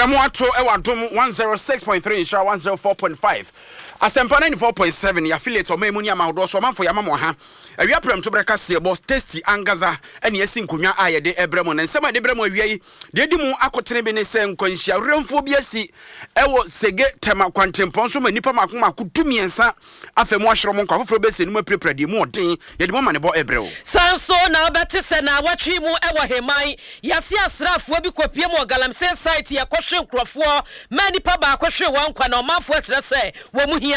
Bremo ato ewa dom 106.3 Insha 104.5 Asempa 94.7 ya affiliate o memu ni amahodo so manfo ya mamo ha awia prem to breka se boss tasty angaza ene esi nkonwa ayede ebremo na nsema de bremo awia yi de di mu akotene be ne se nkwanhia remfo bi asi ewo sege tema kwantempon so manipa makoma kutumiensa afemu ahwero mo nkwa foforo be se ni mu preprede mu odin ye de mo mane bo ebrewo sanso na obete se na watwi mu ewo heman yase asrafo bi kopie mu galamsey site ya kohwe nkrofo manipa ba kohwe wankwa na omanfo akire se wo mu